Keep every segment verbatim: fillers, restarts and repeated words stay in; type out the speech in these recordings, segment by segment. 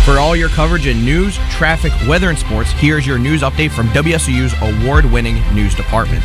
For all your coverage in news, traffic, weather, and sports, here's your news update from W S O U's award-winning news department.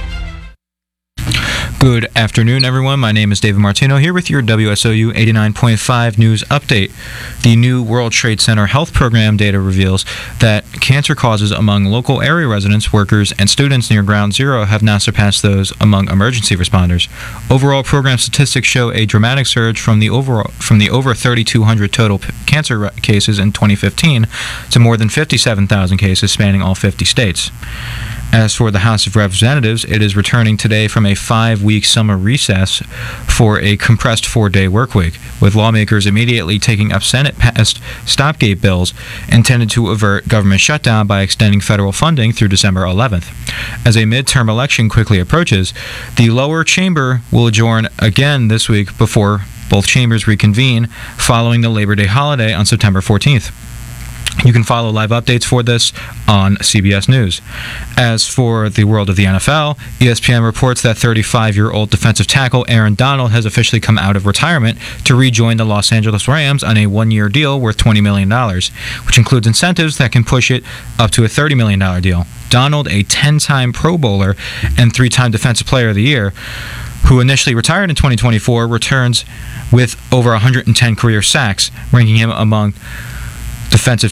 Good afternoon, everyone. My name is David Martino here with your W S O U eighty-nine point five news update. The new World Trade Center Health Program data reveals that cancer causes among local area residents, workers, and students near Ground Zero have now surpassed those among emergency responders. Overall program statistics show a dramatic surge from the overall from the over thirty-two hundred total p- cancer cases in twenty fifteen to more than fifty-seven thousand cases spanning all fifty states. As for the House of Representatives, it is returning today from a five-week summer recess for a compressed four-day work week, with lawmakers immediately taking up Senate-passed stopgate bills intended to avert government shutdown by extending federal funding through December eleventh. As a midterm election quickly approaches, the lower chamber will adjourn again this week before both chambers reconvene following the Labor Day holiday on September fourteenth. You can follow live updates for this on C B S News. As for the world of the N F L, E S P N reports that thirty-five-year-old defensive tackle Aaron Donald has officially come out of retirement to rejoin the Los Angeles Rams on a one-year deal worth twenty million dollars, which includes incentives that can push it up to a thirty million dollars deal. Donald, a ten-time Pro Bowler and three-time Defensive Player of the Year, who initially retired in twenty twenty-four, returns with over one hundred ten career sacks, ranking him among defensive